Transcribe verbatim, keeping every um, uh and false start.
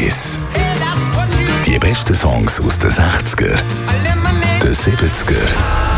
eins. Die besten Songs aus den sechziger, den siebziger